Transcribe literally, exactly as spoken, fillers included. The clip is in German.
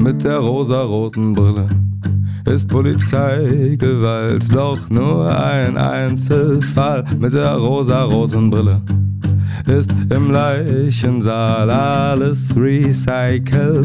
mit der rosaroten Brille. Ist Polizeigewalt doch nur ein Einzelfall mit der rosaroten Brille? Ist im Leichensaal alles recycelbar?